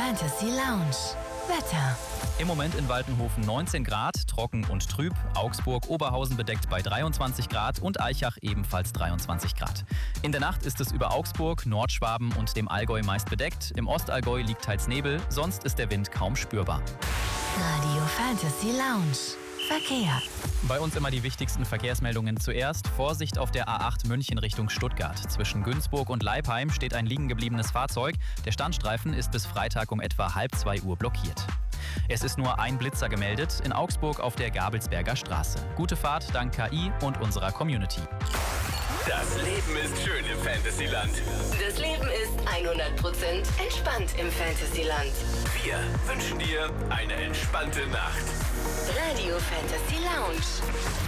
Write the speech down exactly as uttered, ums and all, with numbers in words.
Fantasy Lounge. Wetter. Im Moment in Waltenhofen neunzehn Grad, trocken und trüb. Augsburg, Oberhausen bedeckt bei dreiundzwanzig Grad und Aichach ebenfalls dreiundzwanzig Grad. In der Nacht ist es über Augsburg, Nordschwaben und dem Allgäu meist bedeckt. Im Ostallgäu liegt teils Nebel, sonst ist der Wind kaum spürbar. Radio Fantasy Lounge. Verkehr. Bei uns immer die wichtigsten Verkehrsmeldungen zuerst. Vorsicht auf der A acht München Richtung Stuttgart. Zwischen Günzburg und Leipheim steht ein liegen gebliebenes Fahrzeug. Der Standstreifen ist bis Freitag um etwa halb zwei Uhr blockiert. Es ist nur ein Blitzer gemeldet, in Augsburg auf der Gabelsberger Straße. Gute Fahrt dank K I und unserer Community. Das Leben ist schön im Fantasyland. Das Leben ist hundert Prozent entspannt im Fantasyland. Wir wünschen dir eine entspannte Nacht. Radio Fantasy Lounge.